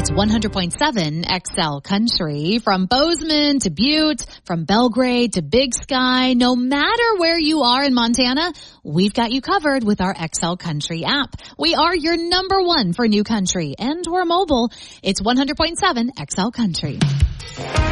It's 100.7 XL Country. From Bozeman to Butte, from Belgrade to Big Sky, no matter where you are in Montana, we've got you covered with our XL Country app. We are your number one for new country, and we're mobile. It's 100.7 XL Country.